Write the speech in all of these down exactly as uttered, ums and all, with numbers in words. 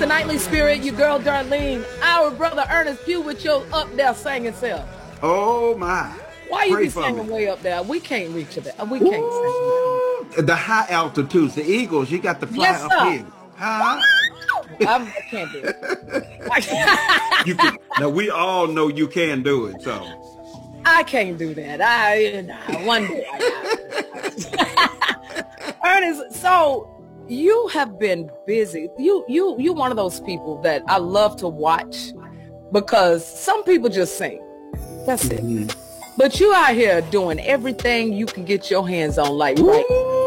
Nightly Spirit, your girl Darlene, our brother Ernest Pugh with your up there singing self. Oh my. Why you Pray be for singing me. way up there? We can't reach it. We can't Ooh, sing. the high altitudes, the eagles, you got to fly Yes, up sir. here. Huh? I'm, I can't do it. You can, now we all know you can do it, so. I can't do that. I nah, one day. I Ernest, so you have been busy. You you you one of those people that I love to watch because some people just sing. That's it. Mm-hmm. But you out here doing everything you can get your hands on, like right.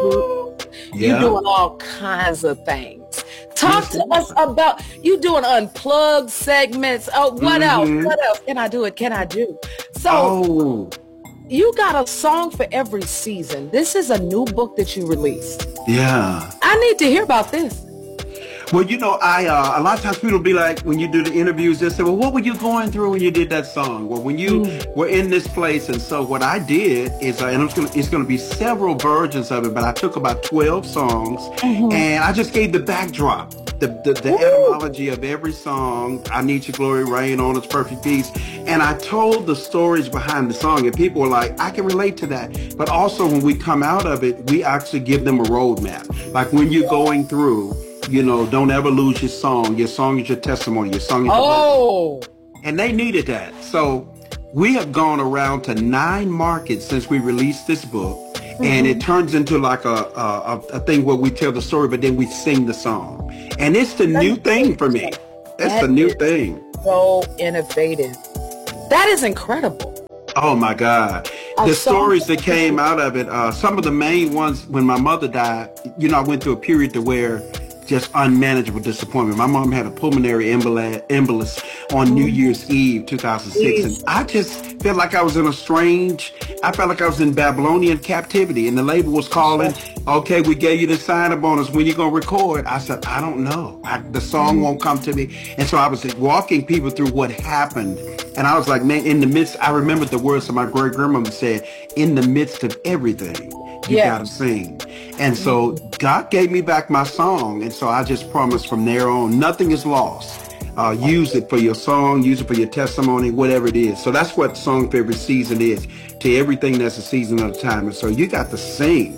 Yeah. You're doing all kinds of things. Talk to us about you doing unplugged segments. Oh, what mm-hmm. else? What else can I do? It can I do? So oh. you got a song for every season. This is a new book that you released. Yeah. I need to hear about this. Well, you know, I uh, a lot of times people be like, when you do the interviews, they say, well, what were you going through when you did that song? Well, when you mm. were in this place. And so what I did is, uh, and it's going it's going to be several versions of it, but I took about twelve songs mm-hmm. and I just gave the backdrop, the, the, the etymology of every song. I Need Your Glory, Rain on Its Perfect Peace. And I told the stories behind the song, and people were like, I can relate to that. But also when we come out of it, we actually give them a roadmap. Like when you're going through, you know, don't ever lose your song. Your song is your testimony. Your song is your oh. blessing. And they needed that. So we have gone around to nine markets since we released this book. Mm-hmm. And it turns into like a, a, a thing where we tell the story, but then we sing the song. And it's the new thing for me. It's the new thing. So innovative. That is incredible. Oh my God. The stories that came out of it, uh, some of the main ones, when my mother died, you know, I went through a period to where just unmanageable disappointment. My mom had a pulmonary emboli- embolus on New Year's Eve, two thousand six. And I just felt like I was in a strange, I felt like I was in Babylonian captivity. And the label was calling, okay, we gave you the sign-up bonus. When you going to record? I said, I don't know. I, the song won't come to me. And so I was walking people through what happened. And I was like, man, in the midst, I remembered the words that my great grandmother said, in the midst of everything, you yeah. gotta sing. And so God gave me back my song. And so I just promised from there on, nothing is lost. Uh, use it for your song, use it for your testimony, whatever it is. So that's what Song for Every Season is. To everything that's a season at a time. And so you got to sing.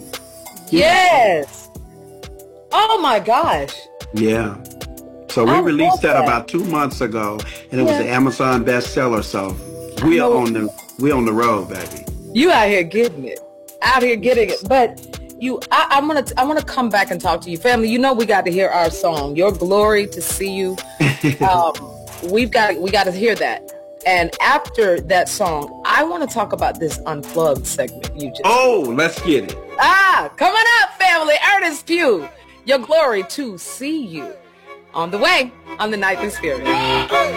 Yes. Oh my gosh. Yeah. So we I released that, that about two months ago, and it yeah. was an Amazon bestseller. So we are on the we on the road, baby. You out here getting it, out here getting it. But you, I, I'm gonna I want to come back and talk to you, family. You know we got to hear our song, "Your Glory to See You." um, we've got we got to hear that. And after that song, I want to talk about this unplugged segment you just. Oh, let's get it. Ah, coming up, family. Ernest Pugh, "Your Glory to See You." On the way on the Nightly Spirit.